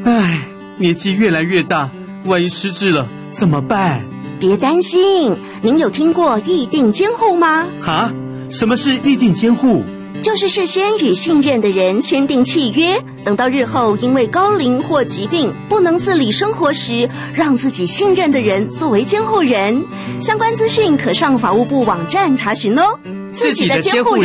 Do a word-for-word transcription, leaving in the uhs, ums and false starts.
唉，年纪越来越大，万一失智了怎么办？ 别担心，您有听过议定监护吗？ 哈？什么是议定监护？ 就是事先与信任的人签订契约，等到日后因为高龄或疾病不能自理生活时，让自己信任的人作为监护人。相关资讯可上法务部网站查询哦。 自己的监护人